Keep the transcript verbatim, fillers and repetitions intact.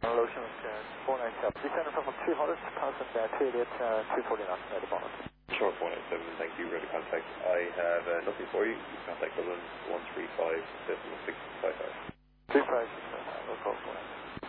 Ocean uh, four nine seven. Descending from three hundred, passing uh, two eighty-eight, uh, two forty knots at the bonnet. Sure, four nine seven, thank you, ready contact. I have uh, nothing for you. Contact Dublin one three five seven six five five. three five six five five, we'll call four nine seven.